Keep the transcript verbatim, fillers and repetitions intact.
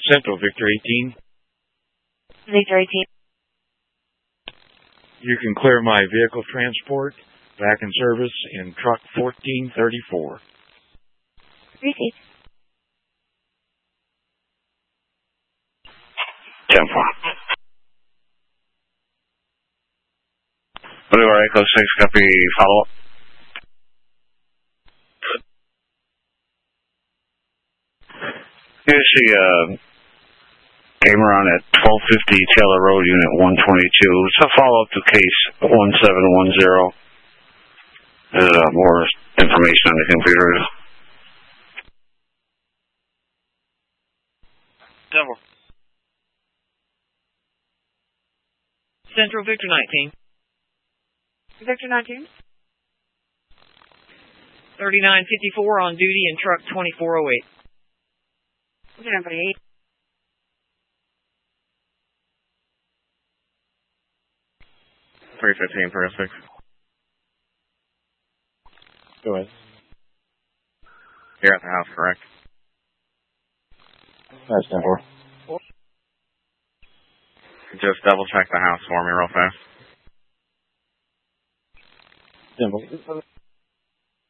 Central, Victor eighteen. Victor eighteen. You can clear my vehicle transport back in service in truck fourteen thirty-four. Received. ten four. Boulevard Echo six, copy, follow up. Here's the uh, Ameron at twelve fifty Taylor Road, Unit one twenty-two. It's a follow-up to case one seven one zero. There's uh, more information on the computer. Several. Central, Victor nineteen. Victor nineteen. thirty-nine fifty-four on duty in truck twenty-four oh eight. Victor forty-eight. three fifteen for six. Go ahead. You're at the house, correct? That's ten four. Just double check the house for me real fast. ten four.